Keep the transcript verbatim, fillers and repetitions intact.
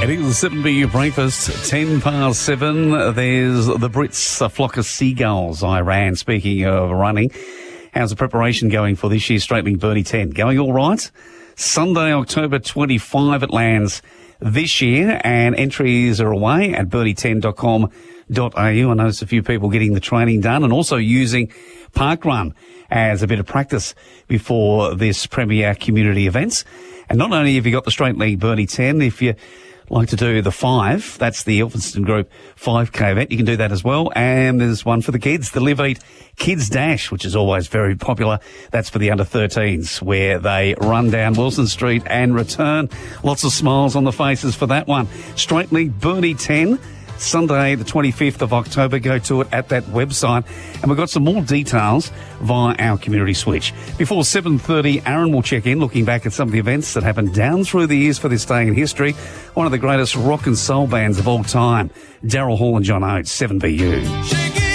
It is seven B U breakfast, ten past seven. There's the Brits, a flock of seagulls, Iran. Speaking of running, how's the preparation going for this year's Straight Link Birdie ten? Going all right? Sunday, October twenty-fifth, it lands this year, and entries are away at birdie ten dot com dot a u. I noticed a few people getting the training done and also using Parkrun as a bit of practice before this premier community events. And not only have you got the Straight Link Birdie ten, if you like to do the five, that's the Elphinstone Group five K event, you can do that as well. And there's one for the kids, the Live Eat Kids Dash, which is always very popular. That's for the under thirteens, where they run down Wilson Street and return. Lots of smiles on the faces for that one. Straight Link Birdie ten, Sunday the twenty-fifth of October. Go to it at that website. And we've got some more details via our community switch. Before seven thirty, Aaron will check in, looking back at some of the events that happened down through the years for this day in history. One of the greatest rock and soul bands of all time, Daryl Hall and John Oates, seven B U.